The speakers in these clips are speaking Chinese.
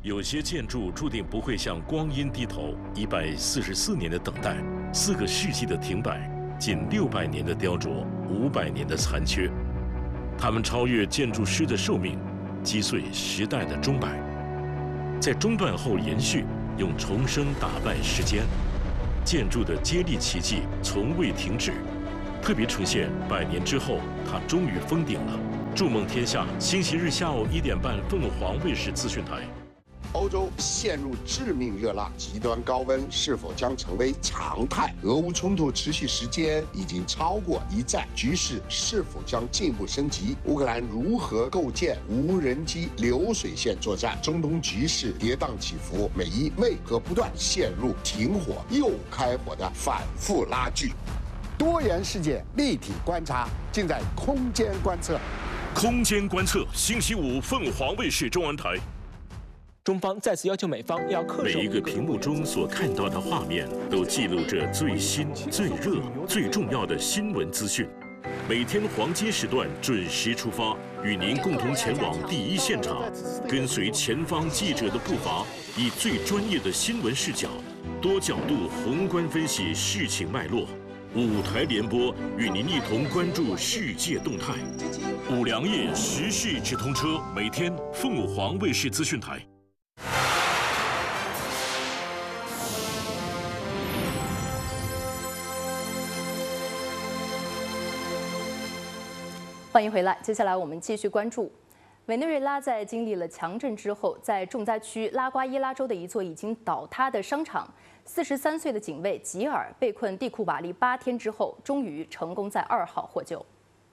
有些建筑注定不会向光阴低头，144年的等待，4个世纪的停摆，近600年的雕琢，500年的残缺，它们超越建筑师的寿命，击碎时代的钟摆，在中断后延续，用重生打败时间。建筑的接力奇迹从未停止，特别呈现100年之后，它终于封顶了。筑梦天下，星期日下午1点半，凤凰卫视资讯台。 欧洲陷入致命热浪，极端高温是否将成为常态？俄乌冲突持续时间已经超过1战，局势是否将进一步升级？乌克兰如何构建无人机流水线作战？中东局势跌宕起伏，美伊为何不断陷入停火又开火的反复拉锯？多元世界立体观察，尽在空间观测。 空间观测，星期五凤凰卫视中文台。 中方再次要求美方要恪守。 每一个屏幕中所看到的画面，都记录着最新、最热、最重要的新闻资讯。每天黄金时段准时出发，与您共同前往第一现场，跟随前方记者的步伐，以最专业的新闻视角，多角度宏观分析事情脉络。5台联播，与您一同关注世界动态。5粮液时事直通车，每天凤凰卫视资讯台。 欢迎回来，接下来我们继续关注委内瑞拉在经历了强震之后，在重灾区拉瓜伊拉州的一座已经倒塌的商场，43岁的警卫吉尔被困地库瓦利8天之后，终于成功在2号获救。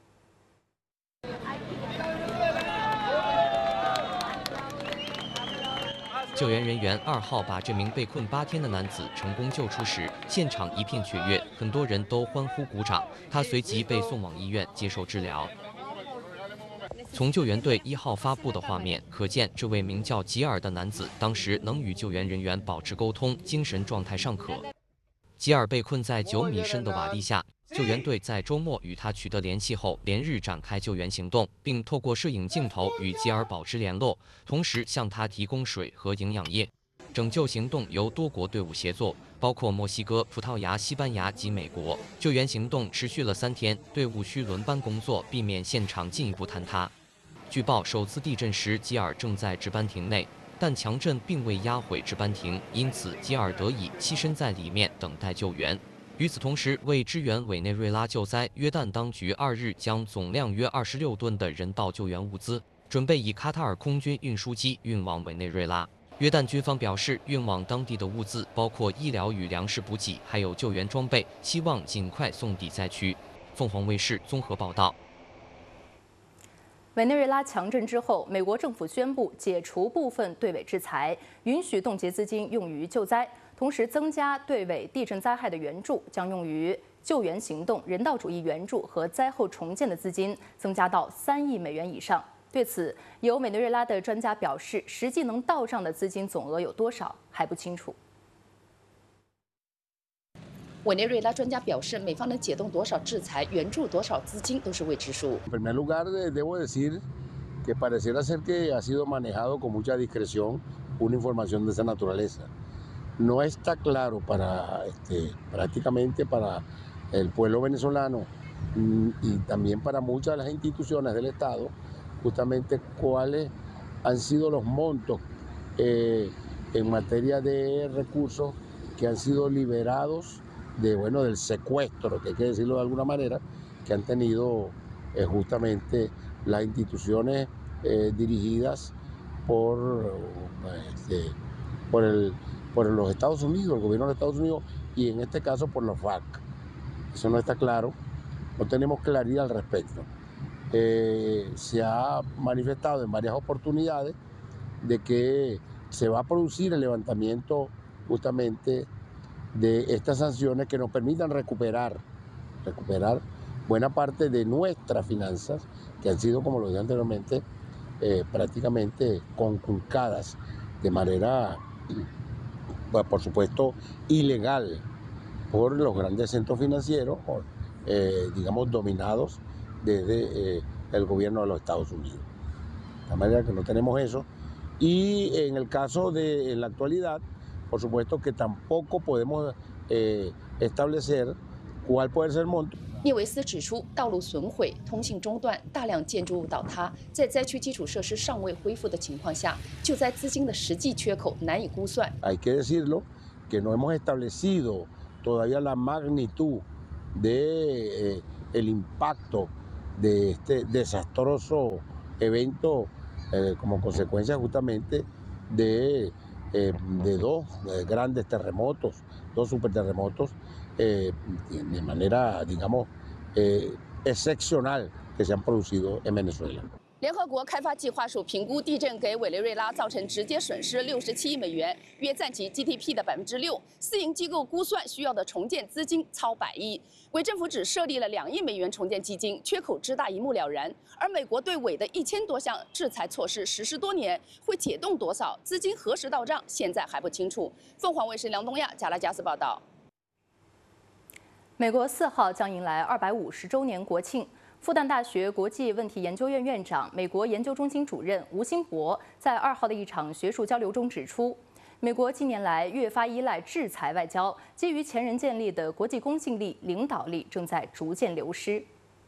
救援人员2号把这名被困8天的男子成功救出时，现场一片雀跃，很多人都欢呼鼓掌。他随即被送往医院接受治疗。从救援队1号发布的画面可见，这位名叫吉尔的男子当时能与救援人员保持沟通，精神状态尚可。吉尔被困在9米深的瓦砾下，救援队在周末与他取得联系后，连日展开救援行动，并透过摄影镜头与吉尔保持联络，同时向他提供水和营养液。拯救行动由多国队伍协作，包括墨西哥、葡萄牙、西班牙及美国。救援行动持续了3天，队伍需轮班工作，避免现场进一步坍塌。据报，首次地震时吉尔正在值班亭内，但强震并未压毁值班亭，因此吉尔得以栖身在里面等待救援。与此同时，为支援委内瑞拉救灾，约旦当局2日将总量约26吨的人道救援物资准备以卡塔尔空军运输机运往委内瑞拉。约旦军方表示，运往当地的物资包括医疗与粮食补给，还有救援装备，希望尽快送抵灾区。凤凰卫视综合报道。 委内瑞拉强震之后，美国政府宣布解除部分对委制裁，允许冻结资金用于救灾，同时增加对委地震灾害的援助，将用于救援行动、人道主义援助和灾后重建的资金增加到3亿美元以上。对此，有委内瑞拉的专家表示，实际能到账的资金总额有多少还不清楚。 委内瑞拉专家表示，美方能解冻多少制裁、援助多少资金都是未知数。 En primer lugar, debo decir que pareciera ser que ha sido manejado con mucha discreción una información de esa naturaleza. No está claro para prácticamente para el pueblo venezolano y también para muchas de las instituciones del Estado, justamente cuáles han sido los montos en materia de recursos que han sido liberados del secuestro, que hay que decirlo de alguna manera, que han tenido justamente las instituciones dirigidas por los Estados Unidos, el gobierno de Estados Unidos, y en este caso por los FARC. Eso no está claro, no tenemos claridad al respecto. Se ha manifestado en varias oportunidades de que se va a producir el levantamiento justamente de estas sanciones que nos permitan recuperar buena parte de nuestras finanzas que han sido, como lo dije anteriormente, prácticamente conculcadas de manera, pues, por supuesto, ilegal por los grandes centros financieros, digamos, dominados desde el gobierno de los Estados Unidos. De manera que no tenemos eso, Y en el caso de la actualidad, por supuesto que tampoco podemos establecer cuál puede ser el monto。 聂维斯指出，道路损毁、通信中断、大量建筑物倒塌，在灾区基础设施尚未恢复的情况下，救灾资金的实际缺口难以估算。 Hay que decirlo que no hemos establecido todavía la magnitud de el impacto de este desastroso evento como consecuencia justamente de dos grandes terremotos, dos superterremotos de manera, digamos, excepcional que se han producido en Venezuela。 联合国开发计划署评估地震给委内瑞拉造成直接损失67亿美元，约占其 GDP 的6%。私营机构估算需要的重建资金超100亿，委政府只设立了2亿美元重建基金，缺口之大一目了然。而美国对委的1000多项制裁措施实施多年，会解冻多少，资金何时到账，现在还不清楚。凤凰卫视梁东亚、加拉加斯报道。 美国4号将迎来250周年国庆。复旦大学国际问题研究院院长、美国研究中心主任吴新博在2号的一场学术交流中指出，美国近年来越发依赖制裁外交，基于前人建立的国际公信力、领导力正在逐渐流失。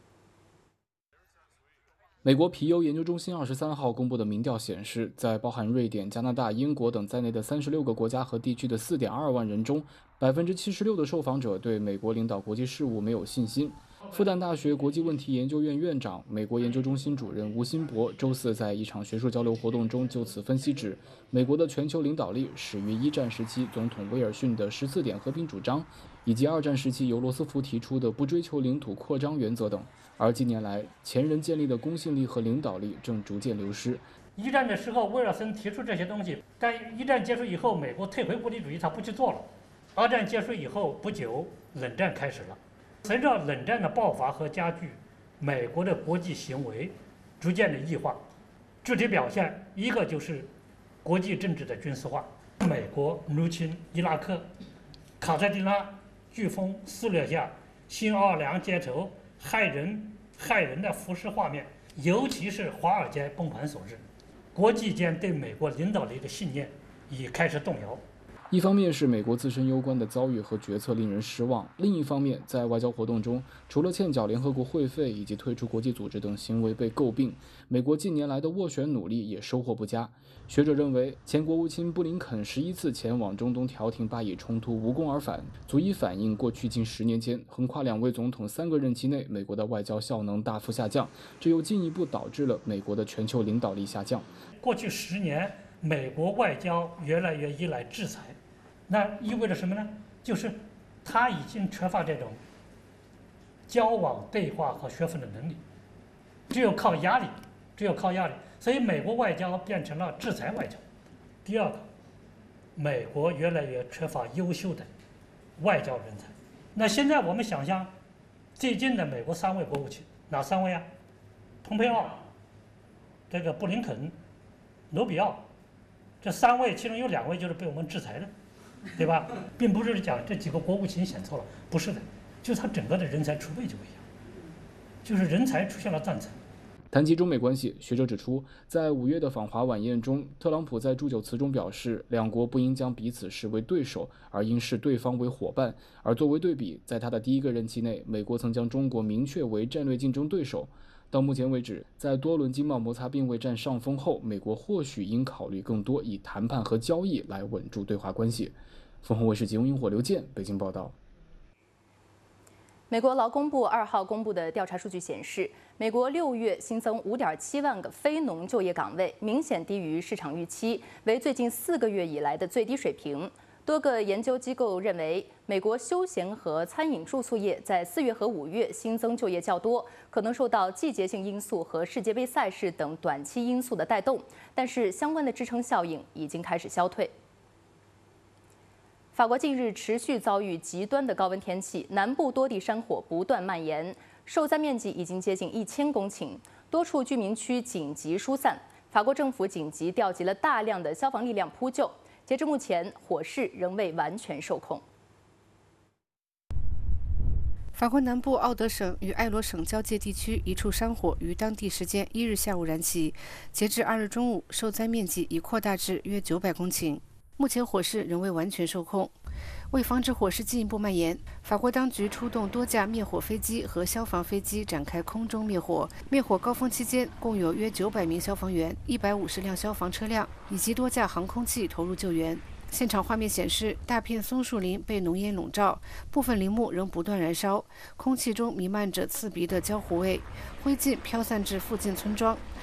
美国皮尤研究中心23号公布的民调显示，在包含瑞典、加拿大、英国等在内的36个国家和地区的4.2万人中，76%的受访者对美国领导国际事务没有信心。复旦大学国际问题研究院院长、美国研究中心主任吴新博周四在一场学术交流活动中就此分析指，美国的全球领导力始于1战时期总统威尔逊的14点和平主张，以及2战时期由罗斯福提出的不追求领土扩张原则等。而近年来，前人建立的公信力和领导力正逐渐流失。 1战的时候，威尔森提出这些东西，但1战结束以后，美国退回孤立主义，他不去做了。2战结束以后不久，冷战开始了。随着冷战的爆发和加剧，美国的国际行为逐渐的异化，具体表现一个就是国际政治的军事化。美国入侵伊拉克、卡特迪拉飓风肆虐下新奥尔良街头害人的浮尸画面，尤其是华尔街崩盘所致，国际间对美国领导力的信念已开始动摇。 一方面是美国自身攸关的遭遇和决策令人失望，另一方面，在外交活动中，除了欠缴联合国会费以及退出国际组织等行为被诟病，美国近年来的斡旋努力也收获不佳。学者认为，前国务卿布林肯11次前往中东调停巴以冲突无功而返，足以反映过去近10年间，横跨2位总统3个任期内，美国的外交效能大幅下降，这又进一步导致了美国的全球领导力下降。 过去10年，美国外交越来越依赖制裁。那意味着什么呢？就是他已经缺乏这种交往、对话和说服的能力，只有靠压力，所以美国外交变成了制裁外交。第二个，美国越来越缺乏优秀的外交人才。那现在我们想象，最近的美国3位国务卿，哪3位啊？蓬佩奥、这个布林肯、罗比奥，这3位其中有2位就是被我们制裁的。对吧？并不是讲这几个国务卿选错了，不是的，就是他整个的人才储备就不一样，就是人才出现了断层。 谈及中美关系，学者指出，在5月的访华晚宴中，特朗普在祝酒词中表示，两国不应将彼此视为对手，而应视对方为伙伴。而作为对比，在他的第1个任期内，美国曾将中国明确为战略竞争对手。到目前为止，在多轮经贸摩擦并未占上风后，美国或许应考虑更多以谈判和交易来稳住对华关系。凤凰卫视节目萤火刘健北京报道。 美国劳工部2号公布的调查数据显示，美国6月新增5.7万个非农就业岗位，明显低于市场预期，为最近4个月以来的最低水平。多个研究机构认为，美国休闲和餐饮住宿业在4月和5月新增就业较多，可能受到季节性因素和世界杯赛事等短期因素的带动，但是相关的支撑效应已经开始消退。法国近日持续遭遇极端的高温天气，南部多地山火不断蔓延，受灾面积已经接近1000公顷，多处居民区紧急疏散。法国政府紧急调集了大量的消防力量扑救。截至目前，火势仍未完全受控。 法国南部奥德省与埃罗省交界地区一处山火于当地时间1日下午燃起，截至2日中午，受灾面积已扩大至约900公顷。目前火势仍未完全受控。为防止火势进一步蔓延，法国当局出动多架灭火飞机和消防飞机展开空中灭火。灭火高峰期间，共有约900名消防员、150辆消防车辆以及多架航空器投入救援。现场画面显示，大片松树林被浓烟笼罩，部分林木仍不断燃烧，空气中弥漫着刺鼻的焦糊味，灰烬飘散至附近村庄。